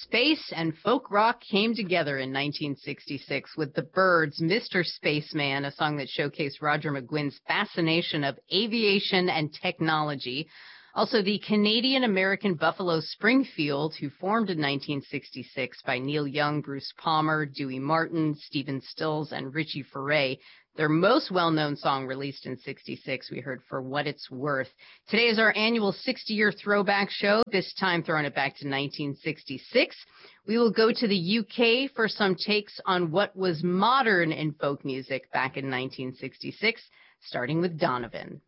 Space and folk rock came together in 1966 with the Byrds' Mr. Spaceman, a song that showcased Roger McGuinn's fascination of aviation and technology. Also, the Canadian-American Buffalo Springfield, who formed in 1966 by Neil Young, Bruce Palmer, Dewey Martin, Stephen Stills, and Richie Furay. Their most well-known song released in 66, we heard For What It's Worth. Today is our annual 60-year throwback show, this time throwing it back to 1966. We will go to the UK for some takes on what was modern in folk music back in 1966, starting with Donovan.